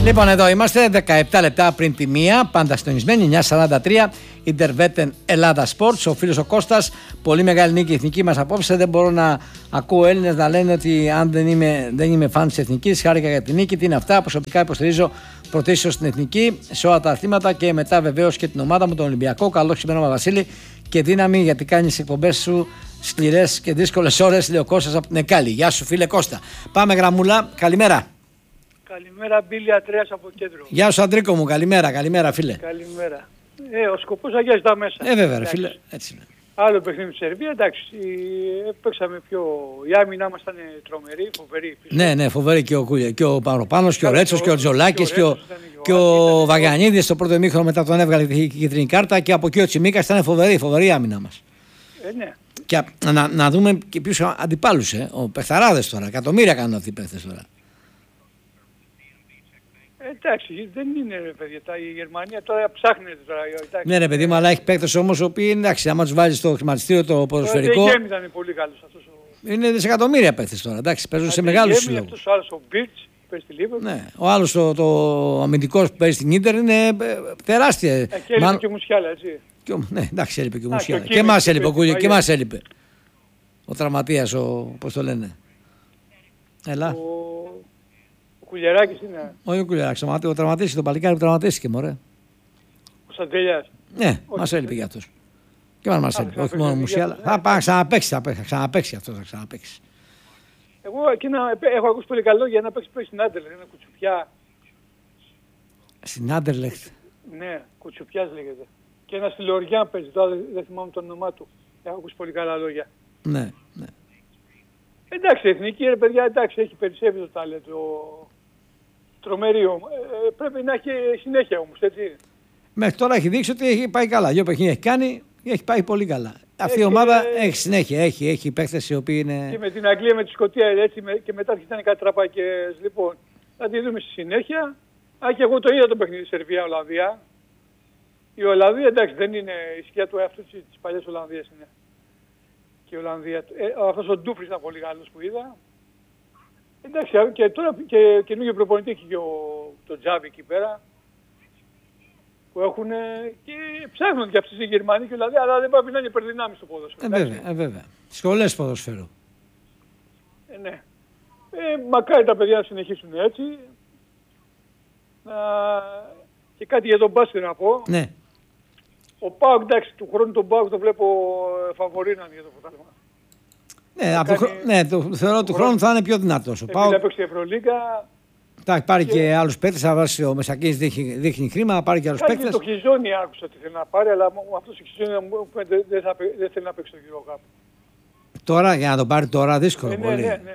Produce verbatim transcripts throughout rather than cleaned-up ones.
Λοιπόν, εδώ είμαστε δεκαεπτά λεπτά πριν τη μία, πάντα συντονισμένοι, εννιά σαράντα τρία, Ιντερβέτεν Ελλάδα Sports. Ο φίλος ο Κώστας, πολύ μεγάλη νίκη εθνική μας απόψε. Δεν μπορώ να ακούω Έλληνες να λένε ότι αν δεν είμαι, δεν είμαι φαν της εθνικής, χάρηκα για την νίκη. Τι είναι αυτά, προσωπικά υποστηρίζω πρωτίστως στην εθνική, σε όλα τα αθλήματα και μετά βεβαίως και την ομάδα μου, τον Ολυμπιακό. Καλό ξημέρωμα, Βασίλη, και δύναμη γιατί κάνεις εκπομπές σου σκληρές και δύσκολες ώρες, λέει ο Κώστας από την Εκάλη. Γεια σου, φίλε Κώστα. Πάμε γραμμούλα, καλημέρα. Καλημέρα, Μπίλη Ατρέας από κέντρο. Γεια σου, Αντρίκο μου, καλημέρα, καλημέρα, φίλε. Καλημέρα. Ε, ο σκοπός αγιάζει τα μέσα. Ε, βέβαια, ρε, φίλε, έτσι είναι. Άλλο παιχνίδι στη Σερβία, εντάξει, παίξαμε πιο... Η άμυνά μας ήταν τρομερή, φοβερή. Ναι, ναι, φοβερή και ο, και ο Παροπάνος και ο Ρέτσος και ο Τζολάκης και ο, και ο Βαγιανίδης στο πρώτο ημίχρονο μετά τον έβγαλε τη κίτρινη κάρτα και από εκεί ο Τσιμίκας ήταν φοβερή, φοβερή άμυνα μας. Ε, ναι. Και να, να δούμε και ποιους αντιπάλους, ε, ο Πεχταράδες τώρα, εκατομμύρια κάνουν αυτοί οι παίχτες τώρα. Εντάξει, δεν είναι ρε παιδιά, η Γερμανία τώρα ψάχνεται τώρα. Εντάξει. Ναι ρε παιδί μου, αλλά έχει παίκτες όμως οι οποίοι εντάξει, άμα τους βάζεις στο χρηματιστήριο το ποδοσφαιρικό. Ο ήταν πολύ καλός αυτός. Ο... Είναι δισεκατομμύρια παίκτες τώρα, εντάξει, παίζουν σε μεγάλους συλλόγους. Αυτός ο άλλος ο Μπίρτς παίζει στη Λίβερπουλ. Ναι, ο άλλος το, το αμυντικός που παίζει στην Ίντερ είναι τεράστια. Ε, και έλειπε και ο Μουσιάλα, έτσι. Και, ναι, εντάξει, έλειπε και ο Μουσιάλα. Και εμάς έλειπε ο Κούλια, και εμάς έλειπε. Ο τραυματίας, ο, πώς το λένε. Έλα. Ο Κουλιεράκης είναι. Όχι ο Κουλιεράκης, ο τραυματίστηκε, το παλικάρι που τραυματίστηκε, μωρέ. Ο Σαντελιάς. Ναι, μας έλειπε για αυτός. Και μας μας έλειπε, όχι μόνο ο Μουσιάλα. Θα πάει ξαναπαίξει, θα ξαναπαίξει αυτός, θα ξαναπαίξει. Εγώ εκείνα, έχω ακούσει πολύ καλό για να παίξει παίξει στην Άντερλεχτ, ένα κουτσουπιά. Στην Άντερλεχτ. Ναι, κουτσουπιάς λέγεται. Και ένα στη Λοριά παίζει, τώρα δεν θυμάμαι το όνομά του. Έχω ακούσει πολύ καλά λόγια. Ναι, ναι. Εντάξει, εθνική ρε παιδιά, εντάξει, έχει περισσεύει το τάλεντο. Τρομερή όμως. Ε, πρέπει να έχει συνέχεια όμως, έτσι. Μέχρι τώρα έχει δείξει ότι έχει πάει καλά. Δύο παιχνίδια έχει κάνει και έχει πάει πολύ καλά. Αυτή η ομάδα ε, έχει συνέχεια, έχει, έχει παίχτες οι οποίοι είναι... Και με την Αγγλία, με τη Σκωτία, έτσι, και μετά αρχίσαν κάτι τραπάκες. Λοιπόν, θα τη δούμε στη συνέχεια. Α, και εγώ το είδα το παιχνίδι Σερβία-Ολλανδία. Η Ολλανδία, εντάξει, δεν είναι η σκιά του εαυτού της παλιάς Ολλανδίας είναι. Και η Ολλανδία, ε, αυτός ο Ντούφρις ήταν πολύ καλός που είδα. Εντάξει, και τώρα και καινούργιο προπονητή έχει και ο, το Τζάβι εκεί πέρα. Που έχουν και ψάχνουν και αυτοί οι Γερμανοί και δηλαδή, αλλά δεν πρέπει να είναι υπερδυνάμεις στο ποδόσφαιρο. Ε, βέβαια, ε, βέβαια. Σχολές ποδοσφαίρου. Ε, ναι. Ε, μακάρι τα παιδιά να συνεχίσουν έτσι. Να... Και κάτι για τον μπάσκετ να πω. Ναι. Ο Πάοκ, εντάξει, του χρόνου τον Πάοκ το βλέπω φαβορίναν για το πρωτάθλημα. Ναι, από κάνει... ναι, το θεωρώ του χρόνου θα είναι πιο δυνατός. Ο Πάοκ έπαιξε η Ευρωλίγκα. Θα πάρει και, και άλλους παίκτες, θα βάσει ο Μεσακίνης δείχνει, δείχνει χρήμα, θα πάρει και άλλους παίκτες. Το Χιζόνι άκουσα ότι θέλει να πάρει, αλλά αυτός ο Χιζόνι δεν, δεν, δεν θέλει να παίξει το Euro Cup. Τώρα, για να το πάρει τώρα, δύσκολο ε, ναι, πολύ. Ναι, ναι.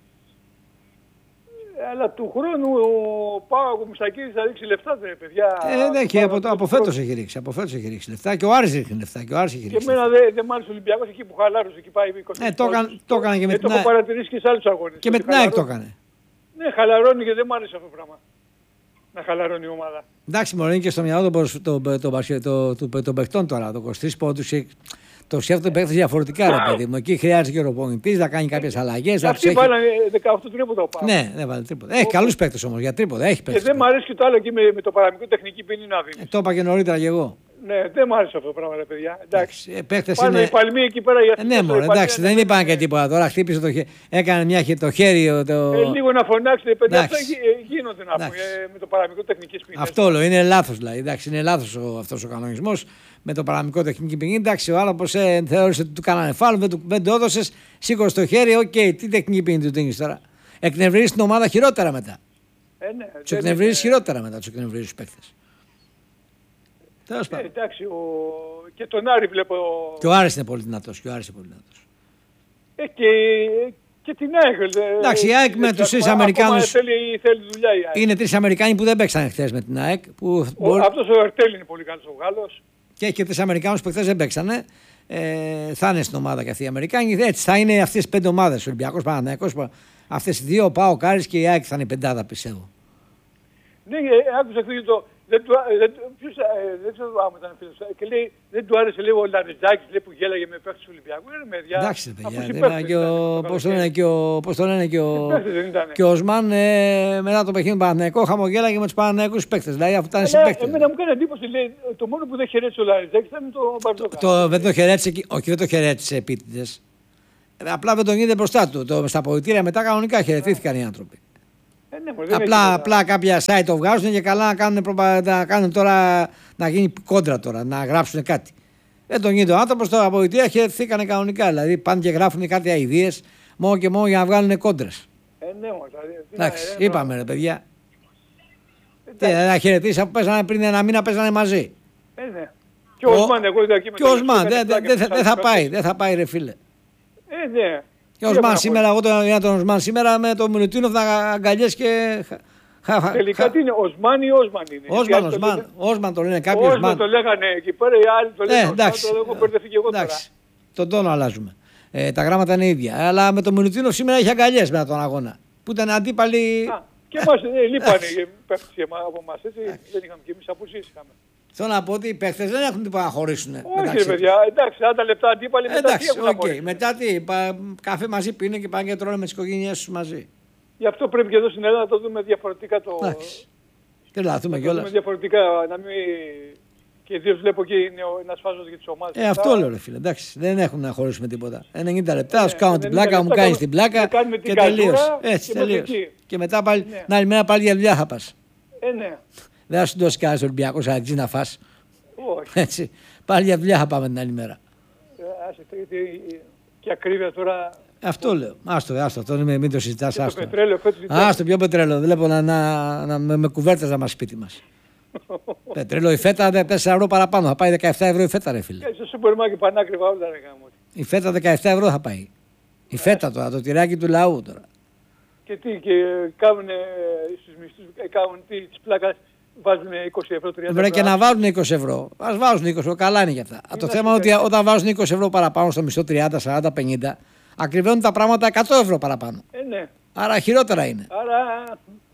Αλλά του χρόνου ο Πάοκ, ο Μουσακίδης θα ρίξει λεφτά, δε παιδιά. Ε, ναι, και από, από φέτος έχει ρίξει, από φέτος έχει ρίξει λεφτά και ο Άρης ρίχνει λεφτά και ο Άρης έχει ρίξει. Και εμένα δεν δε μ' άρεσε ο Ολυμπιακός εκεί που χαλάρωσε, εκεί πάει είκοσι. Ε, το, έκανε, το έκανε και με την ΑΕΚ. Το έχω παρατηρήσει και σε άλλους αγώνες. Και με την ΑΕΚ το έκανε. Ναι, χαλαρώνει και δεν μ' άρεσε αυτό το πράγμα. Να χαλαρώνει η ομάδα. Εντάξει, μωρέ, είναι και στο μυαλό των παιχτών τώρα, το είκοσι τρεις πόντους. Το σκέφτονται παίχτες διαφορετικά, ρε παιδί μου. Εκεί χρειάζεται και ο προπονητής να κάνει κάποιες αλλαγές. Αυτοί βάλανε δεκαοκτώ τρίποτα ο Πάοκ. Ναι, δεν βάλε τρίποτα. Έχει καλούς παίχτες όμως για τρίποτα. Έχει παίχτες. Και δεν μου αρέσει και το άλλο εκεί με, με το παραμικρό τεχνική ποινή να δίνει. Ε, το είπα και νωρίτερα κι εγώ. Ναι, δεν μου άρεσε αυτό το πράγμα, ρε παιδιά. Εντάξει. Ε, παίχτες πάνε είναι... οι παλμοί εκεί πέρα για ε, ναι, μωρέ, εντάξει, δεν είπαν και τίποτα. Τώρα χτύπησε το χέρι. Έκανε μια το χέρι. Το... Ε, λίγο να φωνάξετε, παιδιά. Αυτά γίνονται να πούμε με το παραμικρό τεχνική ποινή. Αυτό λέω, είναι λάθος δηλαδή. Εντάξει, είναι λάθος αυτός ο κανονισμός. Με το παραμικρό τεχνική ποινή, εντάξει, ο άλλος ε, θεώρησε ότι του κάνανε φάουλ, δεν, δεν το έδωσες, σήκωσε το χέρι, οκ, okay, τι τεχνική ποινή του δίνεις τώρα. Εκνευρίζεις την ομάδα χειρότερα μετά. Ε, ναι, τους εκνευρίζεις χειρότερα μετά, τους εκνευρίζεις τους παίκτες. Τέλος πάντων. Ε, εντάξει, ο... και τον Άρη βλέπω... Και ο Άρης είναι πολύ δυνατός, και ο Άρης είναι πολύ δυνατός. Ε, και... Και την ΑΕΚ. Εντάξει, η ΑΕΚ με τους τρεις Αμερικάνους. Θέλει, θέλει δουλειά η ΑΕΚ. Είναι τρεις Αμερικάνοι που δεν παίξανε χθες με την ΑΕΚ. Που ο, μπορεί... Αυτός ο Ερτέλ είναι πολύ καλός ο Γάλλος. Και έχει και τρεις Αμερικάνους που χθες δεν παίξανε. Ε, θα είναι στην ομάδα και αυτοί οι Αμερικάνοι. Έτσι θα είναι αυτές τις πέντε ομάδες. Ο Ολυμπιακός, Παναθηναϊκός. Αυτές οι δύο, ο ΠΑΟΚ, Άρης και η ΑΕΚ θα είναι η πεντάδα, πιστεύω. Ναι, άκουσα αυτό το. Δεν του, δεν, ποιος, ε, δεν ξέρω άμα ήταν φίλος. Και λέει, δεν του άρεσε λίγο ο Λαριζάκης, λέει, που γέλαγε με παίκτες του Ολυμπιακού. Είναι με διά. Εντάξει, παιδιά. Πώς το λένε και ο, πώς το λένε και ο, και ο Οσμάν ε, μετά το παιχνίδι του Παναθηναϊκού χαμογέλαγε με τους Παναθηναϊκούς παίκτες. Δηλαδή αφού ήταν συμπαίκτες. Εμένα μου κάνει εντύπωση, λέει, το μόνο που δεν χαιρέτησε ο Λαριζάκης ήταν το Μπαρντόκα. Το, δεν το χαιρέτησε, όχι δεν το χαιρέτησε επίτηδες. Απλά δεν τον είδε μπροστά του. Το, στα αποδυτήρια μετά κανονικά χαιρετήθηκαν οι άνθρωποι. Ε, ναι, μωρέ, απλά, απλά κάποια site το βγάζουν και καλά να κάνουν, προπα... να κάνουν τώρα να γίνει κόντρα τώρα, να γράψουν κάτι. Δεν τον είδε ο άνθρωπος, στο αποδυτήρια χαιρετήθηκαν κανονικά. Δηλαδή πάνε και γράφουν κάτι αηδίες μόνο και μόνο για να βγάλουν κόντρες. Ε, ναι, μωρέ, δηλαδή, εντάξει, ε, είπαμε ρε παιδιά. Τι, να χαιρετήσει αφού πέσανε πριν ένα μήνα, πέσανε μαζί. Ε, ναι. Και ο Οσμάν, εγώ είδα εκεί με και ο Οσμάν, δεν δε, δε, δε θα πάει, δεν θα πάει ρε φίλε. Ε, ναι. Και ο Οσμάν σήμερα, εγώ τον είδα τον Οσμάν σήμερα με τον Μιλουτίνοφ να αγκαλιές και... Τελικά τι είναι, Οσμάν ή Όσμαν είναι. Όσμαν, Οσμάν, Όσμαν το λένε κάποιοι. Όσμαν το λέγανε εκεί πέρα, οι άλλοι το λένε Οσμάν, το έχω μπερδευτεί και εγώ τώρα. Τον τόνο αλλάζουμε. Ε, τα γράμματα είναι ίδια. Αλλά με τον Μιλουτίνοφ σήμερα είχε αγκαλιές μετά τον αγώνα. Που ήταν αντίπαλοι... Α, και εμάς ε, λείπανε οι παίκτες από εμάς, έτσι. Δεν είχαμε και εμείς απουσίες είχαμε. Θέλω να πω ότι οι παίκτες δεν έχουν τίποτα να χωρίσουν. Όχι ρε παιδιά, εντάξει, σαράντα λεπτά αντίπαλοι μετά εντάξει, τι έχουν okay. να χωρίσουν. Μετά τι, πα, καφέ μαζί πίνουν και πάνε και τρώνε με τις οικογένειές τους μαζί. Γι' αυτό πρέπει και εδώ στην Ελλάδα να το δούμε διαφορετικά το... Εντάξει. Και να δούμε κιόλας. Να το δούμε διαφορετικά, να μην... Και ιδίως βλέπω και είναι ένας φάζος για τις ομάδες. Ε, αυτό λέω ρε φίλε, εντάξει, δεν έχουν να χωρίσουμε τίποτα. ενενήντα λεπτά, σου κάνω την πλάκα, μου κάνεις την πλάκα και τελείως. Έτσι, τελείως. Και μετά πάλι, την άλλη μέρα πάλι για δουλειά θα πας. Ε, ναι. Δεν θα σου δώσει κανένας Ολυμπιακός Αγγλής να φας. Όχι. Έτσι, πάλι για δουλειά θα πάμε την άλλη μέρα. Άσε, και ακρίβεια τώρα... Αυτό λέω. Άστο, άστο, αυτό μην το συζητάς. Άστο. Το πετρέλαιο, άστο, πιο πετρέλαιο. Βλέπω να, να, να, με, με κουβέρτες να μας σπίτι μας. Πετρέλαιο, η φέτα τέσσερα ευρώ παραπάνω. Θα πάει δεκαεπτά ευρώ η φέτα, ρε φίλε. Στο σούπερ μάρκετ πανάκριβα όλα ρε γάμο. Η φέτα δεκαεπτά ευρώ θα πάει. Η φέτα τώρα, το τυράκι του λαού τώρα. Και τι, και κάνουν στους μισθούς, κάνουν τι, τις πλάκας. Βάζουν είκοσι ευρώ, τριάντα ευρώ. Βρε και να βάλουν είκοσι ευρώ. Ας βάζουν είκοσι ευρώ, καλά είναι για αυτά. Είναι το θέμα είναι ότι όταν βάζουν είκοσι ευρώ παραπάνω στο μισθό τριάντα, σαράντα, πενήντα, ακριβώνουν τα πράγματα εκατό ευρώ παραπάνω. Ε, ναι. Άρα χειρότερα είναι. Άρα,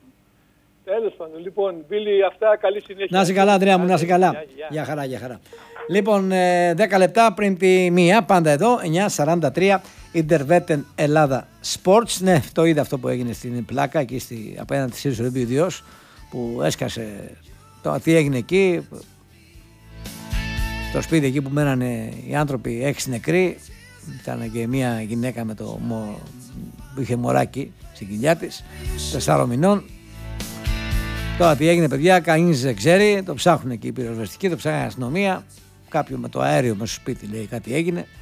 τέλος πάντων. Λοιπόν, Μπίλη, αυτά, καλή συνέχεια. Να είσαι καλά, Ανδρέα μου, να είσαι καλά. Για, για. για χαρά, για χαρά. Λοιπόν, δέκα λεπτά πριν τη μία, πάντα εδώ, εννιά σαράντα τρία, Interveten Ελλάδα Sports. Ναι, το είδα αυτό που έγινε στην πλάκα εκεί στη, απέναντι στη Σύρους Ολυμπίου Διός, που έσκασε το τι έγινε εκεί. Το σπίτι εκεί που μένανε οι άνθρωποι, έξι νεκροί. Ήταν και μια γυναίκα με το μο... που είχε μωράκι στην κοιλιά της, τεσσάρων μηνών. Τώρα τι έγινε, παιδιά, κανείς δεν ξέρει. Το ψάχνουν εκεί οι πυροσβεστικοί, το ψάχνει η αστυνομία. Κάποιο με το αέριο μέσα στο σπίτι λέει κάτι έγινε.